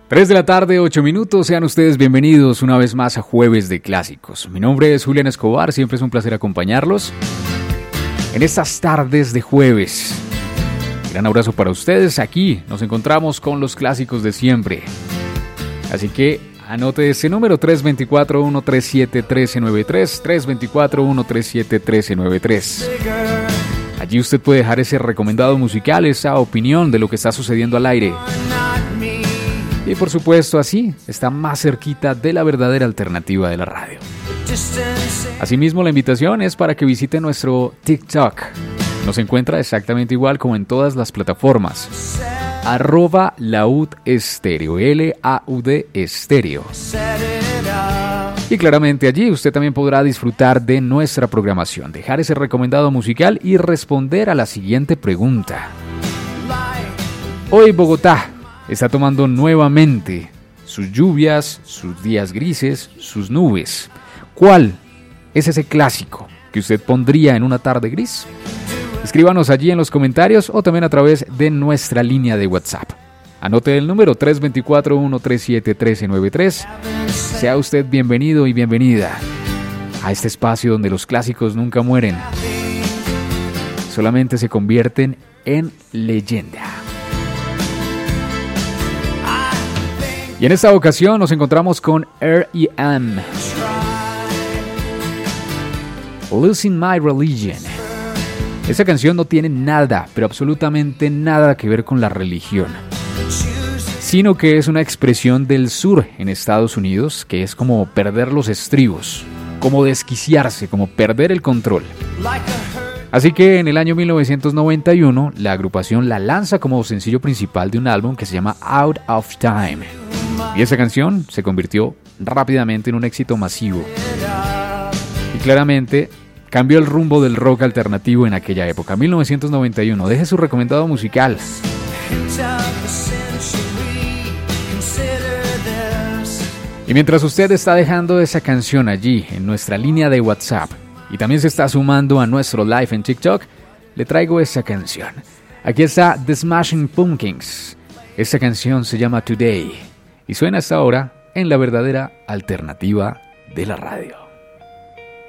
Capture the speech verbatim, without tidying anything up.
tres de la tarde, ocho minutos, sean ustedes bienvenidos una vez más a Jueves de Clásicos. Mi nombre es Julián Escobar, siempre es un placer acompañarlos en estas tardes de jueves. Gran abrazo para ustedes, aquí nos encontramos con los clásicos de siempre. Así que anote ese número tres dos cuatro, uno tres siete, uno tres nueve tres, tres dos cuatro, uno tres siete, uno tres nueve tres. Allí usted puede dejar ese recomendado musical, esa opinión de lo que está sucediendo al aire. Y por supuesto, así está más cerquita de la verdadera alternativa de la radio. Asimismo, la invitación es para que visite nuestro TikTok. Nos encuentra exactamente igual como en todas las plataformas. Arroba Laud Estéreo, L A U D Estéreo. Y claramente allí usted también podrá disfrutar de nuestra programación, dejar ese recomendado musical y responder a la siguiente pregunta. Hoy Bogotá está tomando nuevamente sus lluvias, sus días grises, sus nubes. ¿Cuál es ese clásico que usted pondría en una tarde gris? Escríbanos allí en los comentarios o también a través de nuestra línea de WhatsApp. Anote el número tres dos cuatro, uno tres siete, uno tres nueve tres. Sea usted bienvenido y bienvenida a este espacio donde los clásicos nunca mueren, solamente se convierten en leyenda. Y en esta ocasión nos encontramos con R E M Losing My Religion. Esta canción no tiene nada, pero absolutamente nada que ver con la religión, sino que es una expresión del sur en Estados Unidos, que es como perder los estribos, como desquiciarse, como perder el control. Así que en el año mil novecientos noventa y uno, la agrupación la lanza como sencillo principal de un álbum que se llama Out of Time. Y esa canción se convirtió rápidamente en un éxito masivo. Y claramente cambió el rumbo del rock alternativo en aquella época. mil novecientos noventa y uno. Deje su recomendado musical. Y mientras usted está dejando esa canción allí en nuestra línea de WhatsApp y también se está sumando a nuestro live en TikTok, le traigo esa canción. Aquí está The Smashing Pumpkins. Esta canción se llama Today y suena hasta ahora en la verdadera alternativa de la radio.